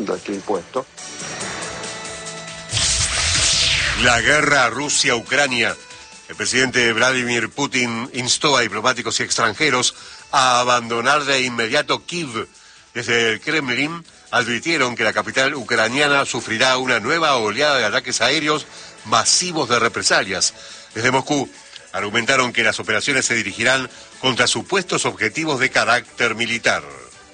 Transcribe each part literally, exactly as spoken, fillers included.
pagando este impuesto. La guerra Rusia-Ucrania. El presidente Vladimir Putin instó a diplomáticos y extranjeros a abandonar de inmediato Kiev. Desde el Kremlin advirtieron que la capital ucraniana sufrirá una nueva oleada de ataques aéreos masivos de represalias. Desde Moscú argumentaron que las operaciones se dirigirán contra supuestos objetivos de carácter militar.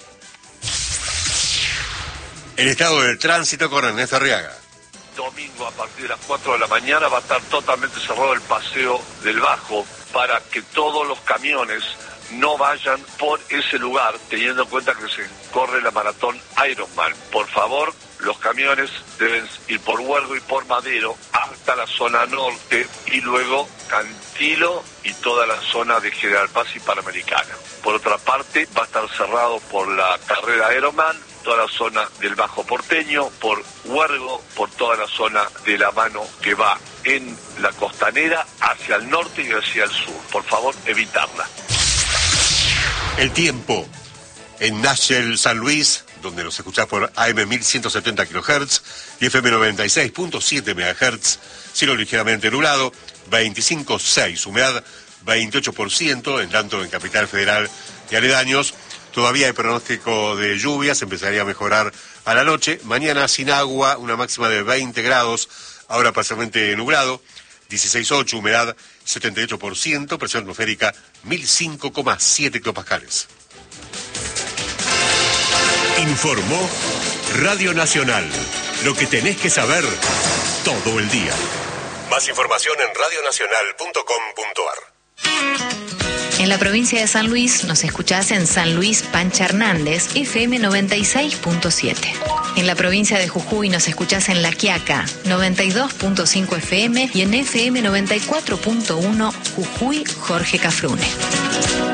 El estado del tránsito con Ernesto Arriaga. Domingo a partir de las cuatro de la mañana va a estar totalmente cerrado el paseo del Bajo para que todos los camiones no vayan por ese lugar, teniendo en cuenta que se corre la maratón Ironman. Por favor, los camiones deben ir por Huergo y por Madero hasta la zona norte y luego Cantilo y toda la zona de General Paz y Panamericana. Por otra parte, va a estar cerrado por la carrera Ironman, toda la zona del Bajo Porteño, por Huergo, por toda la zona de la mano que va en la costanera hacia el norte y hacia el sur. Por favor, evitarla. El tiempo en Nashville, San Luis, donde nos escuchás por A M mil ciento setenta kilohertz y F M noventa y seis punto siete megahertz, cielo ligeramente nublado, veinticinco punto seis, humedad veintiocho por ciento, en tanto en Capital Federal y aledaños. Todavía hay pronóstico de lluvias, empezaría a mejorar a la noche. Mañana sin agua, una máxima de veinte grados, ahora parcialmente nublado, dieciséis punto ocho, humedad setenta y ocho por ciento, presión atmosférica mil cinco coma siete hectopascales. Informó Radio Nacional. Lo que tenés que saber todo el día. Más información en radio nacional punto com punto a r. En la provincia de San Luis nos escuchás en San Luis Pancha Hernández, F M noventa y seis punto siete. En la provincia de Jujuy nos escuchás en La Quiaca, noventa y dos punto cinco F M y en F M noventa y cuatro punto uno Jujuy Jorge Cafrune.